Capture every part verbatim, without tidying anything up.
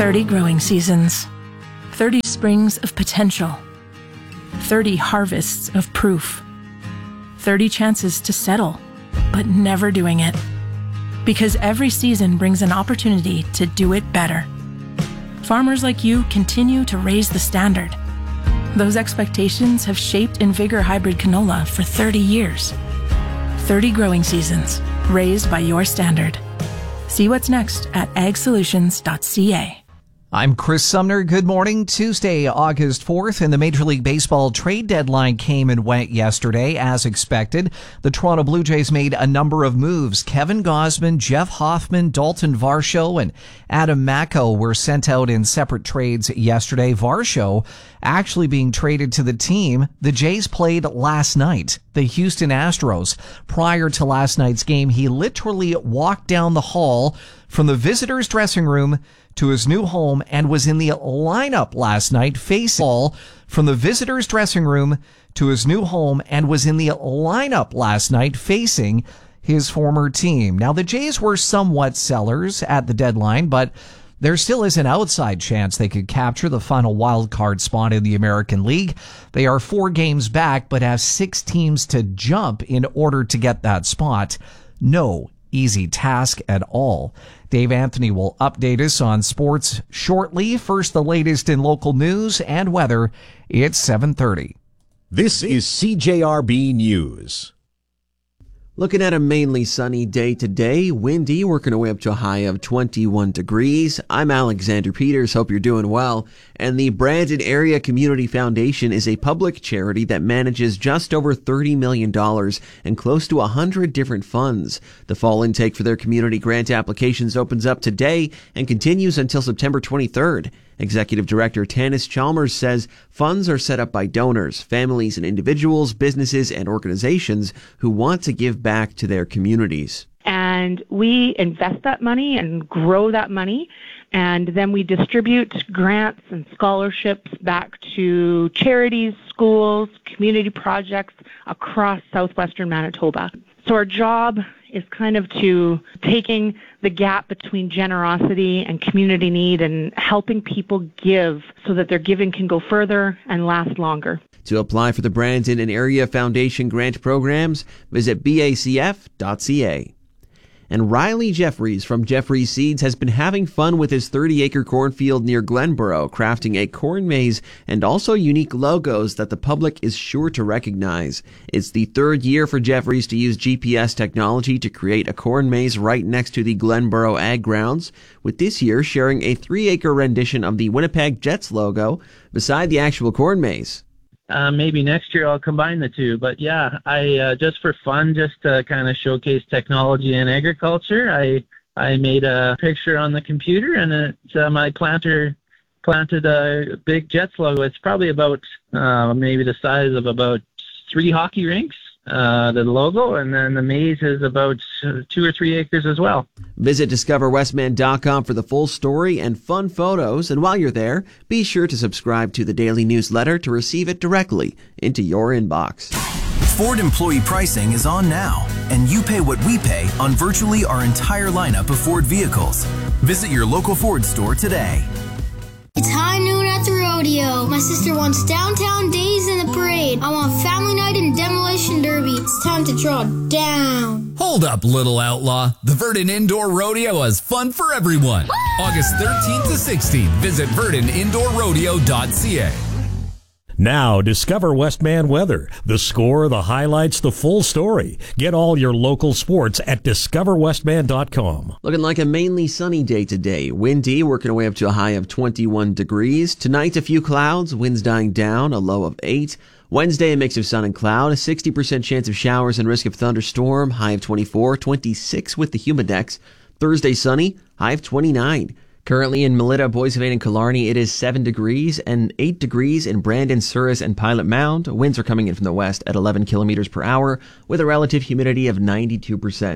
thirty growing seasons, thirty springs of potential, thirty harvests of proof, thirty chances to settle, but never doing it. Because every season brings an opportunity to do it better. Farmers like you continue to raise the standard. Those expectations have shaped InVigor hybrid canola for thirty years. thirty growing seasons, raised by your standard. See what's next at ag solutions dot c a. I'm Chris Sumner. Good morning. Tuesday, August fourth, and the Major League Baseball trade deadline came and went yesterday, as expected. The Toronto Blue Jays made a number of moves. Kevin Gausman, Jeff Hoffman, Dalton Varsho, and Adam Macko were sent out in separate trades yesterday. Varsho actually being traded to the team the Jays played last night, the Houston Astros. Prior to last night's game, he literally walked down the hall from the visitors' dressing room to his new home and was in the lineup last night facing all from the visitors' dressing room to his new home and was in the lineup last night facing his former team. Now, the Jays were somewhat sellers at the deadline, but there still is an outside chance they could capture the final wild card spot in the American League. They are four games back, but have six teams to jump in order to get that spot. No easy task at all. Dave Anthony will update us on sports shortly. First, the latest in local news and weather. It's seven thirty. This is C J R B News. Looking at a mainly sunny day today, windy, working our way up to a high of twenty-one degrees. I'm Alexander Peters. Hope you're doing well. And the Brandon Area Community Foundation is a public charity that manages just over thirty million dollars and close to one hundred different funds. The fall intake for their community grant applications opens up today and continues until September twenty-third. Executive Director Tanis Chalmers says funds are set up by donors, families and individuals, businesses and organizations who want to give back to their communities. And we invest that money and grow that money, and then we distribute grants and scholarships back to charities, schools, community projects across southwestern Manitoba. So our job is kind of to taking the gap between generosity and community need and helping people give so that their giving can go further and last longer. To apply for the Brandon and Area Foundation grant programs, visit B A C F dot C A. And Riley Jeffries from Jeffries Seeds has been having fun with his thirty-acre cornfield near Glenborough, crafting a corn maze and also unique logos that the public is sure to recognize. It's the third year for Jeffries to use G P S technology to create a corn maze right next to the Glenborough Ag Grounds, with this year sharing a three-acre rendition of the Winnipeg Jets logo beside the actual corn maze. Uh, maybe next year I'll combine the two. But yeah, I uh, just for fun, just to kind of showcase technology in agriculture, I I made a picture on the computer, and it, uh, my planter planted a big Jets logo. It's probably about uh, maybe the size of about three hockey rinks, uh, the logo, and then the maze is about two or three acres as well. Visit discover westman dot com for the full story and fun photos. And while you're there, be sure to subscribe to the daily newsletter to receive it directly into your inbox. Ford employee pricing is on now, and you pay what we pay on virtually our entire lineup of Ford vehicles. Visit your local Ford store today. It's high noon at the rodeo. My sister wants downtown days in the parade. I want family night and demolition derby. It's time to draw down. Hold up, little outlaw. The Verdon Indoor Rodeo is fun for everyone. August thirteenth to sixteenth. Visit verdon indoor rodeo dot c a. Now, discover Westman Weather. The score, the highlights, the full story. Get all your local sports at discover westman dot com. Looking like a mainly sunny day today. Windy, working our way up to a high of twenty-one degrees. Tonight, a few clouds, winds dying down, a low of eight. Wednesday, a mix of sun and cloud, a sixty percent chance of showers and risk of thunderstorm, high of twenty-four, twenty-six with the humidex. Thursday, sunny, high of twenty-nine. Currently in Melita, Boissevain, and Killarney, it is seven degrees and eight degrees in Brandon, Souris, and Pilot Mound. Winds are coming in from the west at eleven kilometers per hour with a relative humidity of ninety-two percent.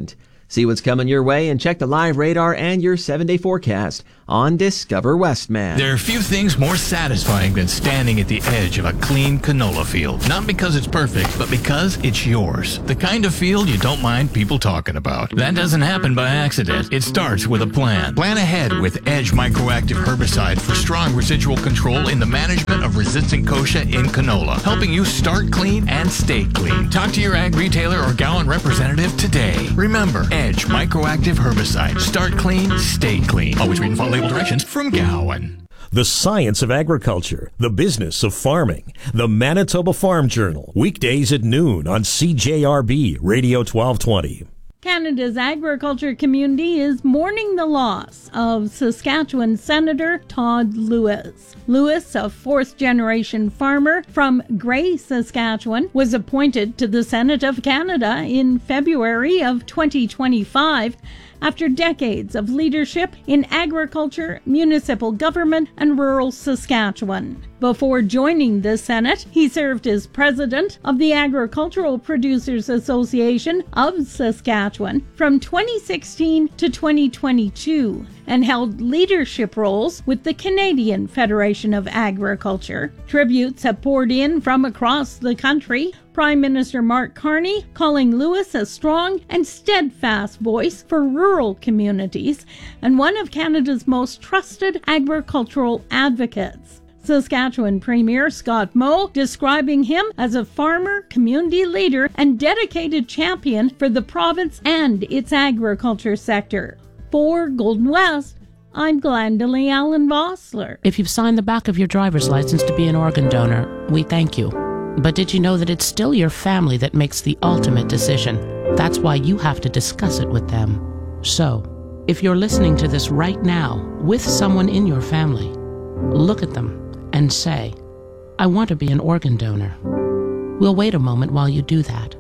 See what's coming your way and check the live radar and your seven-day forecast on Discover Westman. There are few things more satisfying than standing at the edge of a clean canola field. Not because it's perfect, but because it's yours. The kind of field you don't mind people talking about. That doesn't happen by accident. It starts with a plan. Plan ahead with Edge Microactive Herbicide for strong residual control in the management of resistant kochia in canola, helping you start clean and stay clean. Talk to your ag retailer or Gowan representative today. Remember, Edge Microactive Herbicide. Start clean, stay clean. Always read and follow label directions from Gowan. The science of agriculture, the business of farming. The Manitoba Farm Journal, weekdays at noon on C J R B Radio twelve twenty. Canada's agriculture community is mourning the loss of Saskatchewan Senator Todd Lewis. Lewis, a fourth-generation farmer from Gray, Saskatchewan, was appointed to the Senate of Canada in February of twenty twenty-five after decades of leadership in agriculture, municipal government, and rural Saskatchewan. Before joining the Senate, he served as president of the Agricultural Producers Association of Saskatchewan from twenty sixteen to twenty twenty-two and held leadership roles with the Canadian Federation of Agriculture. Tributes have poured in from across the country. Prime Minister Mark Carney calling Lewis a strong and steadfast voice for rural communities and one of Canada's most trusted agricultural advocates. Saskatchewan Premier Scott Moe describing him as a farmer, community leader, and dedicated champion for the province and its agriculture sector. For Golden West, I'm Glendalee Allen Vossler. If you've signed the back of your driver's license to be an organ donor, we thank you. But did you know that it's still your family that makes the ultimate decision? That's why you have to discuss it with them. So, if you're listening to this right now with someone in your family, look at them and say, I want to be an organ donor. We'll wait a moment while you do that.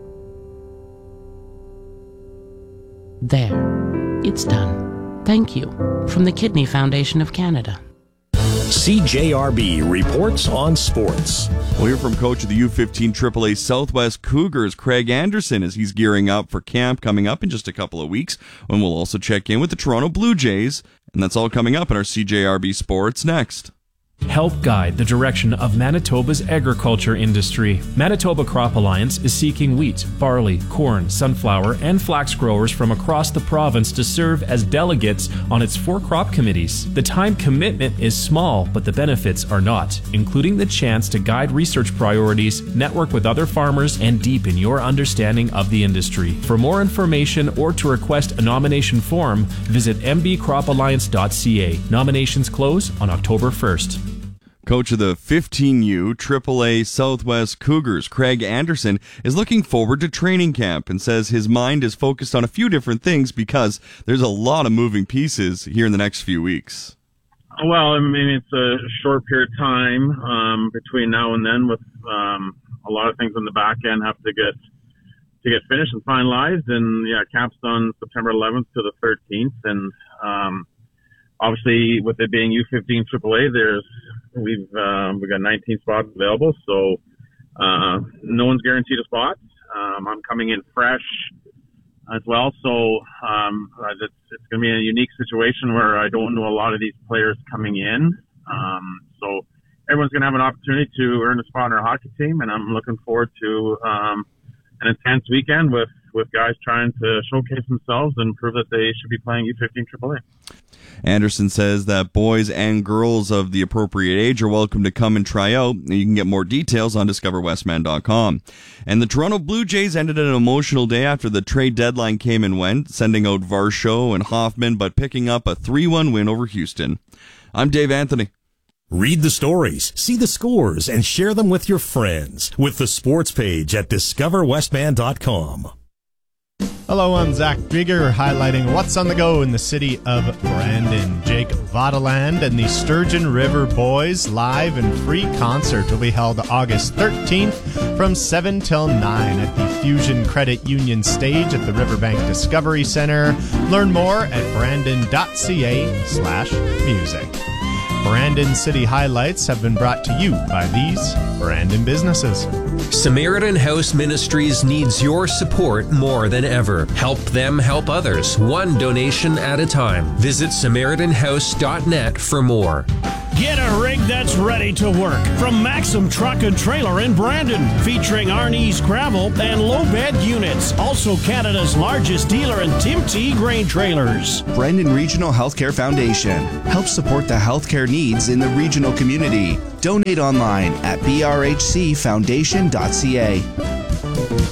There. It's done. Thank you. From the Kidney Foundation of Canada. C J R B reports on sports. We'll hear from coach of the U fifteen triple A Southwest Cougars, Craig Anderson, as he's gearing up for camp coming up in just a couple of weeks. And we'll also check in with the Toronto Blue Jays. And that's all coming up in our C J R B Sports next. Help guide the direction of Manitoba's agriculture industry. Manitoba Crop Alliance is seeking wheat, barley, corn, sunflower, and flax growers from across the province to serve as delegates on its four crop committees. The time commitment is small, but the benefits are not, including the chance to guide research priorities, network with other farmers, and deepen your understanding of the industry. For more information or to request a nomination form, visit m b crop alliance dot c a. Nominations close on October first. Coach of the fifteen U triple A Southwest Cougars, Craig Anderson, is looking forward to training camp and says his mind is focused on a few different things because there's a lot of moving pieces here in the next few weeks. Well, I mean, it's a short period of time um, between now and then with um, a lot of things on the back end have to get to get finished and finalized. And, yeah, camp's on September eleventh to the thirteenth. And um, obviously, with it being U fifteen triple A, there's We've um, we've got nineteen spots available, so uh, no one's guaranteed a spot. Um, I'm coming in fresh as well, so um, it's, it's going to be a unique situation where I don't know a lot of these players coming in. Um, so everyone's going to have an opportunity to earn a spot on our hockey team, and I'm looking forward to um, an intense weekend with, with guys trying to showcase themselves and prove that they should be playing U fifteen triple A. Anderson says that boys and girls of the appropriate age are welcome to come and try out. You can get more details on discover westman dot com. And the Toronto Blue Jays ended an emotional day after the trade deadline came and went, sending out Varsho and Hoffman, but picking up a three one win over Houston. I'm Dave Anthony. Read the stories, see the scores, and share them with your friends with the sports page at discover westman dot com. Hello, I'm Zach Drieger, highlighting what's on the go in the city of Brandon. Jake Vaudeland and the Sturgeon River Boys live and free concert will be held August thirteenth from seven till nine at the Fusion Credit Union stage at the Riverbank Discovery Center. Learn more at brandon dot c a slash music. Brandon City Highlights have been brought to you by these Brandon businesses. Samaritan House Ministries needs your support more than ever. Help them help others, one donation at a time. Visit Samaritan House dot net for more. Get a rig that's ready to work from Maxim Truck and Trailer in Brandon, featuring Arnie's gravel and low bed units. Also Canada's largest dealer in Tim T grain trailers. Brandon Regional Healthcare Foundation helps support the healthcare needs in the regional community. Donate online at b r h c foundation dot c a.